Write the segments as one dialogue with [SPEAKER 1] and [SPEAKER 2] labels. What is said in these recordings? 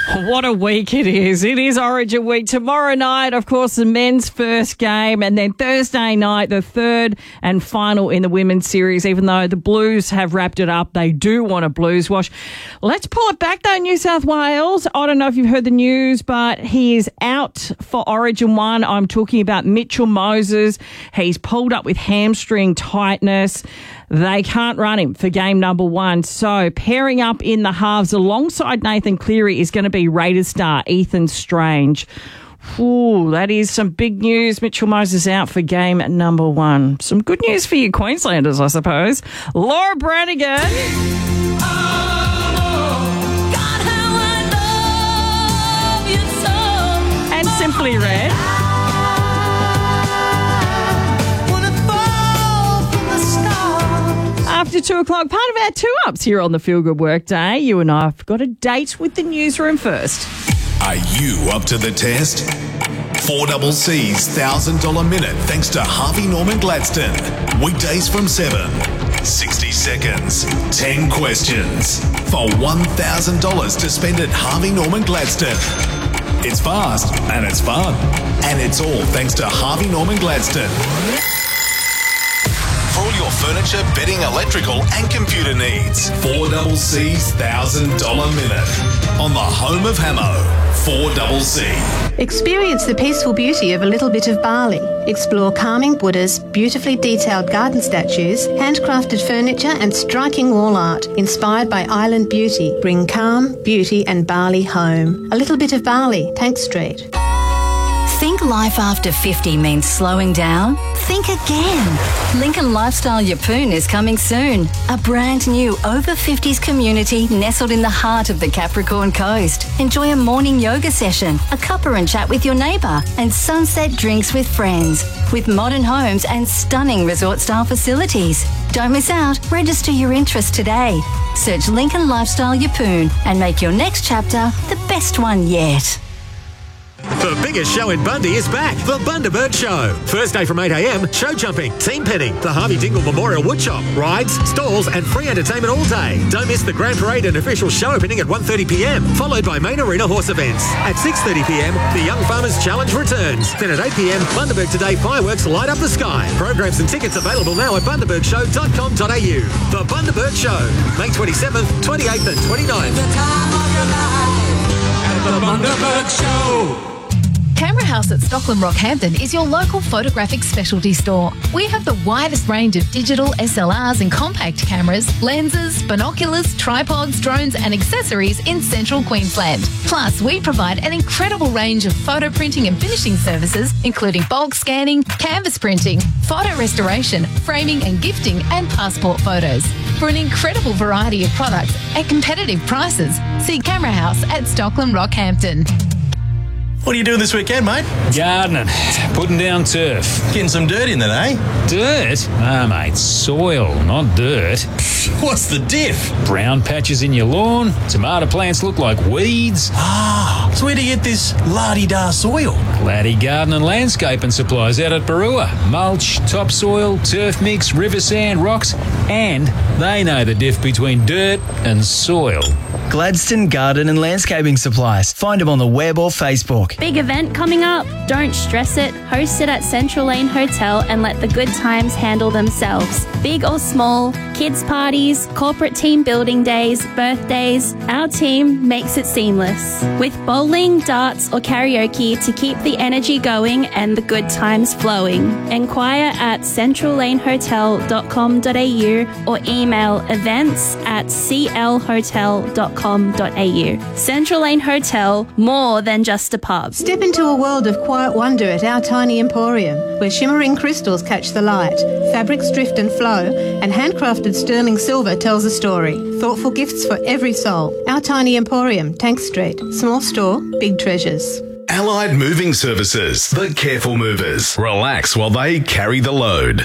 [SPEAKER 1] What a week it is. It is Origin week. Tomorrow night, of course, the men's first game, and then Thursday night, the third and final in the women's series. Even though the Blues have wrapped it up, they do want a Blues wash. Let's pull it back though, New South Wales. I don't know if you've heard the news, but he is out for Origin 1. I'm talking about Mitchell Moses. He's pulled up with hamstring tightness. They can't run him for game number 1. So pairing up in the halves alongside Nathan Cleary is going to be Raiders star Ethan Strange. Ooh, that is some big news. Mitchell Moses out for game number 1. Some good news for you Queenslanders, I suppose. Laura Branigan. And Simply Red. After 2 o'clock, part of our 2-ups here on the Feel Good Workday. You and I have got a date with the newsroom first.
[SPEAKER 2] Are you up to the test? 4CC's $1,000 minute thanks to Harvey Norman Gladstone. Weekdays from 7. 60 seconds, 10 questions for $1,000 to spend at Harvey Norman Gladstone. It's fast and it's fun. And it's all thanks to Harvey Norman Gladstone. For all your furniture, bedding, electrical and computer needs. 4CC's $1,000 minute. On the home of Hamo, 4CC.
[SPEAKER 3] Experience the peaceful beauty of a little bit of Bali. Explore calming Buddhas, beautifully detailed garden statues, handcrafted furniture and striking wall art inspired by island beauty. Bring calm, beauty and Bali home. A little bit of Bali, Tank Street.
[SPEAKER 4] Think life after 50 means slowing down? Think again. Lincoln Lifestyle Yeppoon is coming soon. A brand new over 50s community nestled in the heart of the Capricorn Coast. Enjoy a morning yoga session, a cuppa and chat with your neighbour, and sunset drinks with friends. With modern homes and stunning resort-style facilities. Don't miss out. Register your interest today. Search Lincoln Lifestyle Yeppoon and make your next chapter the best one yet.
[SPEAKER 5] The biggest show in Bundy is back, the Bundaberg Show. Thursday from 8am, show jumping, team penning, the Harvey Dingle Memorial Woodshop, rides, stalls and free entertainment all day. Don't miss the Grand Parade and official show opening at 1:30pm, followed by main arena horse events. At 6:30pm, the Young Farmers Challenge returns. Then at 8pm, Bundaberg Today fireworks light up the sky. Programs and tickets available now at bundabergshow.com.au. The Bundaberg Show, May 27th, 28th and 29th.
[SPEAKER 6] The time of your life, the Bundaberg Show.
[SPEAKER 7] Camera House at Stockland Rockhampton is your local photographic specialty store. We have the widest range of digital SLRs and compact cameras, lenses, binoculars, tripods, drones and accessories in central Queensland. Plus, we provide an incredible range of photo printing and finishing services, including bulk scanning, canvas printing, photo restoration, framing and gifting and passport photos. For an incredible variety of products at competitive prices, see Camera House at Stockland Rockhampton.
[SPEAKER 8] What are you doing this weekend, mate?
[SPEAKER 9] Gardening. Putting down turf.
[SPEAKER 8] Getting some dirt in then, eh?
[SPEAKER 9] Dirt? Ah, mate, soil, not dirt.
[SPEAKER 8] What's the diff?
[SPEAKER 9] Brown patches in your lawn. Tomato plants look like weeds.
[SPEAKER 8] Ah, so where do you get this la-di-da soil?
[SPEAKER 9] Laddie Garden and Landscaping Supplies out at Barua. Mulch, topsoil, turf mix, river sand, rocks, and they know the diff between dirt and soil.
[SPEAKER 10] Gladstone Garden and Landscaping Supplies. Find them on the web or Facebook.
[SPEAKER 11] Big event coming up? Don't stress it. Host it at Central Lane Hotel and let the good times handle themselves. Big or small, kids' parties, corporate team building days, birthdays, our team makes it seamless. With bowling, darts or karaoke to keep the energy going and the good times flowing. Enquire at centrallanehotel.com.au or email events@clhotel.com.au. Central Lane Hotel, more than just a pub.
[SPEAKER 3] Step into a world of quiet wonder at Our Tiny Emporium, where shimmering crystals catch the light, fabrics drift and flow, and handcrafted sterling silver tells a story. Thoughtful gifts for every soul. Our Tiny Emporium, Tank Street. Small store, big treasures.
[SPEAKER 2] Allied Moving Services, the careful movers. Relax while they carry the load.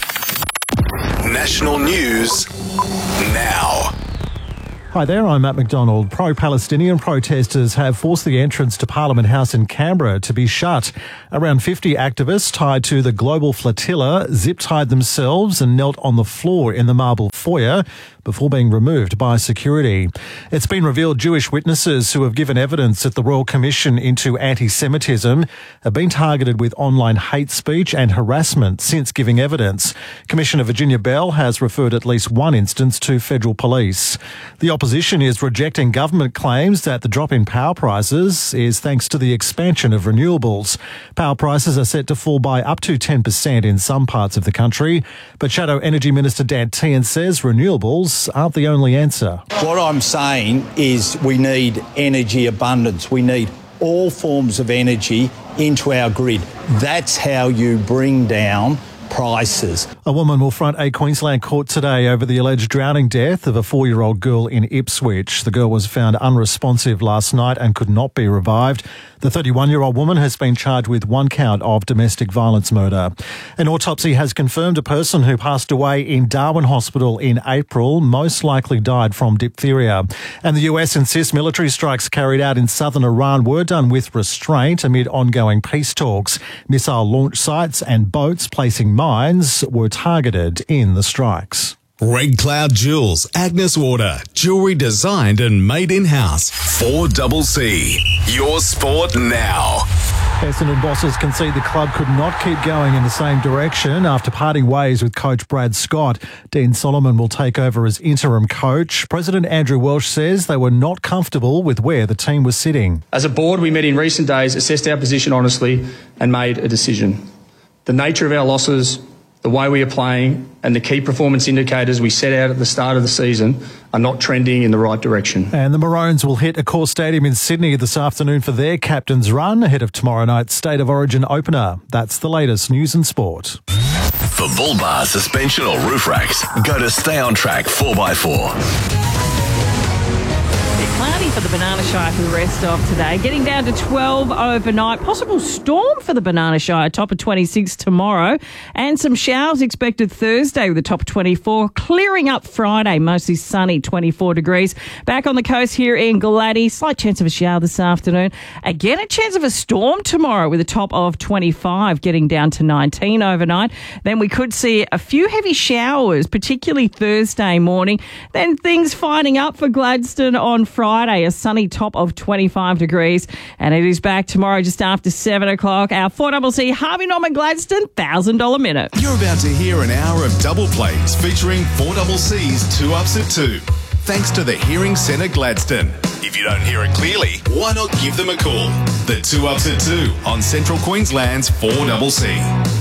[SPEAKER 2] National news now.
[SPEAKER 12] Hi there, I'm Matt McDonald. Pro-Palestinian protesters have forced the entrance to Parliament House in Canberra to be shut. Around 50 activists tied to the Global Flotilla zip-tied themselves and knelt on the floor in the marble foyer. before being removed by security. It's been revealed Jewish witnesses who have given evidence at the Royal Commission into anti-Semitism have been targeted with online hate speech and harassment since giving evidence. Commissioner Virginia Bell has referred at least one instance to federal police. The opposition is rejecting government claims that the drop in power prices is thanks to the expansion of renewables. Power prices are set to fall by up to 10% in some parts of the country, but Shadow Energy Minister Dan Tehan says renewables aren't the only answer.
[SPEAKER 13] What I'm saying is we need energy abundance. We need all forms of energy into our grid. That's how you bring down prices.
[SPEAKER 12] A woman will front a Queensland court today over the alleged drowning death of a 4-year-old girl in Ipswich. The girl was found unresponsive last night and could not be revived. The 31-year-old woman has been charged with 1 count of domestic violence murder. An autopsy has confirmed a person who passed away in Darwin Hospital in April most likely died from diphtheria. And the US insists military strikes carried out in southern Iran were done with restraint amid ongoing peace talks. Missile launch sites and boats placing mines were targeted in the strikes.
[SPEAKER 2] Red Cloud Jewels, Agnes Water, jewellery designed and made in-house. 4CC, your sport now.
[SPEAKER 12] Essendon bosses concede the club could not keep going in the same direction after parting ways with coach Brad Scott. Dean Solomon will take over as interim coach. President Andrew Welsh says they were not comfortable with where the team was sitting.
[SPEAKER 14] As a board, we met in recent days, assessed our position honestly and made a decision. The nature of our losses, the way we are playing and the key performance indicators we set out at the start of the season are not trending in the right direction.
[SPEAKER 12] And the Maroons will hit Accor Stadium in Sydney this afternoon for their captain's run ahead of tomorrow night's State of Origin opener. That's the latest news and sport.
[SPEAKER 2] For bull bar, suspension or roof racks, go to Stay On Track 4x4.
[SPEAKER 1] Cloudy for the Banana Shire for the rest of today. Getting down to 12 overnight. Possible storm for the Banana Shire, top of 26 tomorrow. And some showers expected Thursday with a top of 24. Clearing up Friday, mostly sunny, 24 degrees. Back on the coast here in Gladys, slight chance of a shower this afternoon. Again, a chance of a storm tomorrow with a top of 25, getting down to 19 overnight. Then we could see a few heavy showers, particularly Thursday morning. Then things finding up for Gladstone on Friday, a sunny top of 25 degrees. And it is back tomorrow just after 7 o'clock. Our 4CC Harvey Norman Gladstone $1,000 minute.
[SPEAKER 2] You're about to hear an hour of double plays featuring 4CC's 2 Ups at 2. Thanks to the Hearing Centre Gladstone. If you don't hear it clearly, why not give them a call? The 2 Ups at 2 on Central Queensland's 4CC.